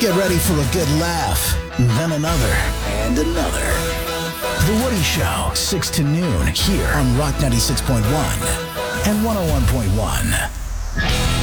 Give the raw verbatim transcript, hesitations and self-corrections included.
Get ready for a good laugh, then another, and another. The Woody Show, six to noon, here on Rock ninety-six point one and one oh one point one.